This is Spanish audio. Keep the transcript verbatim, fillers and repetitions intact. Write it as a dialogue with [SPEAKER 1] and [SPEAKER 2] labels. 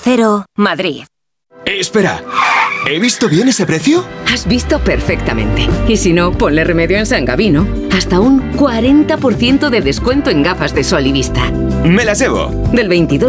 [SPEAKER 1] Cero, Madrid.
[SPEAKER 2] Eh, espera, ¿he visto bien ese precio?
[SPEAKER 3] Has visto perfectamente. Y si no, ponle remedio en San Gabino. Hasta un cuarenta por ciento de descuento en gafas de sol y vista.
[SPEAKER 2] Me las llevo.
[SPEAKER 3] Del veintidós